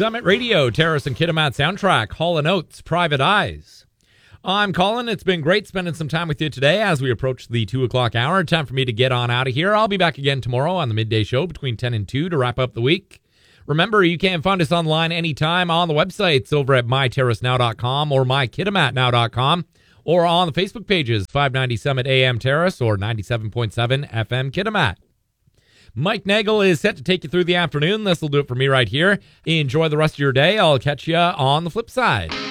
Summit Radio, Terrace and Kitimat soundtrack, Hall & Oates, Private Eyes. I'm Colin. It's been great spending some time with you today as we approach the 2 o'clock hour. Time for me to get on out of here. I'll be back again tomorrow on the midday show between 10 and 2 to wrap up the week. Remember, you can find us online anytime on the websites over at myterracenow.com or mykitimatnow.com or on the Facebook pages, 590 Summit AM Terrace or 97.7 FM Kitimat. Mike Nagel is set to take you through the afternoon. This will do it for me right here. Enjoy the rest of your day. I'll catch you on the flip side.